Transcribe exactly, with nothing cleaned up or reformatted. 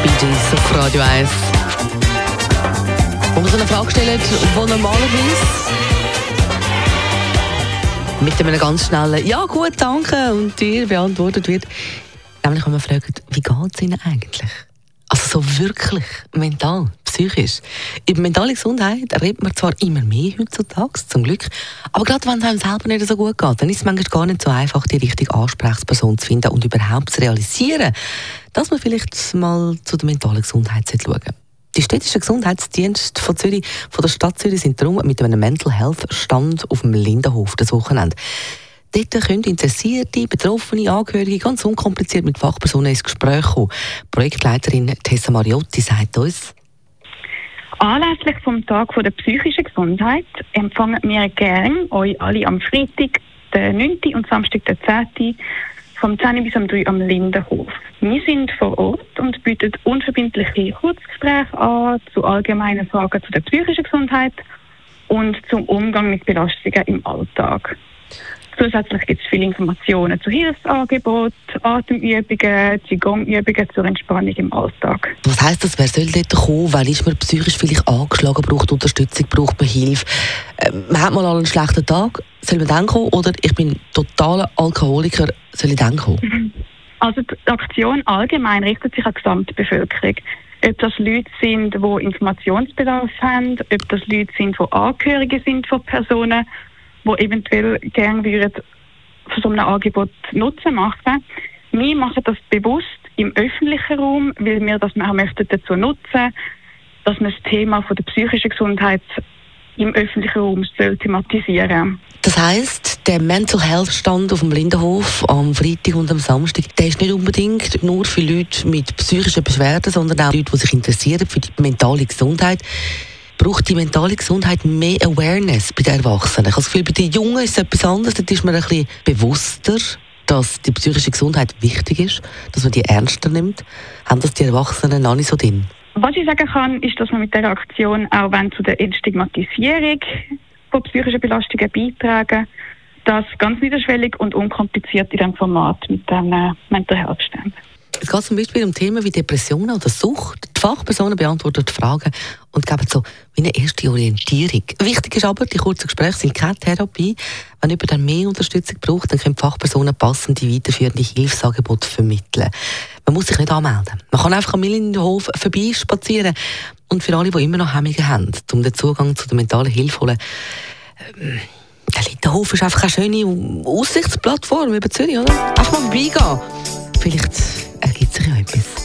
Bee Gees auf Radio eins. Wo man so eine Frage stellt, die normalerweise mit einem ganz schnellen «Ja, gut, danke» und dir beantwortet wird. Nämlich, wenn man fragt, wie geht es Ihnen eigentlich? Also so wirklich mental, psychisch. Über mentale Gesundheit redet man zwar immer mehr heutzutage, zum Glück, aber gerade wenn es einem selber nicht so gut geht, dann ist es manchmal gar nicht so einfach, die richtige Ansprechperson zu finden und überhaupt zu realisieren, dass man vielleicht mal zu der mentalen Gesundheit schauen sollte. Die städtischen Gesundheitsdienste von Zürich, von der Stadt Zürich, sind darum mit einem Mental Health Stand auf dem Lindenhof das Wochenende. Dort können Interessierte, Betroffene, Angehörige ganz unkompliziert mit Fachpersonen ins Gespräch kommen. Projektleiterin Tessa Mariotti sagt uns: Anlässlich vom Tag der psychischen Gesundheit empfangen wir gerne euch alle am Freitag, den neunten und Samstag, den zehnten vom zehn bis um drei am Lindenhof. Wir sind vor Ort und bieten unverbindliche Kurzgespräche an zu allgemeinen Fragen zu der psychischen Gesundheit und zum Umgang mit Belastungen im Alltag. Zusätzlich gibt es viele Informationen zu Hilfsangeboten, Atemübungen, Qigong-Übungen zur Entspannung im Alltag. Was heisst das? Wer soll dort kommen? Wer ist man psychisch vielleicht angeschlagen, braucht Unterstützung, braucht man Hilfe? Äh, man hat mal einen schlechten Tag, soll man dann kommen? Oder ich bin totaler Alkoholiker, soll ich dann kommen? Also die Aktion allgemein richtet sich an die Gesamtbevölkerung. Ob das Leute sind, die Informationsbedarf haben, ob das Leute sind, die Angehörige sind von Personen, die eventuell gerne würden von so einem Angebot Nutzen machen. Wir machen das bewusst im öffentlichen Raum, weil wir das auch möchten dazu nutzen, dass man das Thema von der psychischen Gesundheit im öffentlichen Raum soll thematisieren. Das heisst, der Mental Health Stand auf dem Lindenhof am Freitag und am Samstag, der ist nicht unbedingt nur für Leute mit psychischen Beschwerden, sondern auch Leute, die sich interessieren für die mentale Gesundheit. Braucht die mentale Gesundheit mehr Awareness bei den Erwachsenen? Ich habe das Gefühl, bei den Jungen ist es etwas anderes. Dort ist man ein bisschen bewusster, dass die psychische Gesundheit wichtig ist, dass man die ernster nimmt. Haben das die Erwachsenen noch nicht so drin? Was ich sagen kann, ist, dass wir mit dieser Aktion auch zu der Entstigmatisierung von psychischen Belastungen beitragen, das ganz niederschwellig und unkompliziert in diesem Format mit den Mental Health Ständen. Es geht zum Beispiel um Themen wie Depressionen oder Sucht. Die Fachpersonen beantworten die Fragen und geben so wie eine erste Orientierung. Wichtig ist aber, die kurzen Gespräche sind keine Therapie. Wenn jemand dann mehr Unterstützung braucht, dann können die Fachpersonen passende, weiterführende Hilfsangebote vermitteln. Man muss sich nicht anmelden. Man kann einfach am Lindenhof vorbeispazieren. Und für alle, die immer noch Hemmungen haben, um den Zugang zu der mentalen Hilfe zu holen, ähm, der Lindenhof ist einfach eine schöne Aussichtsplattform über Zürich, oder? Einfach mal vorbeigehen. Vielleicht ergibt sich ja etwas.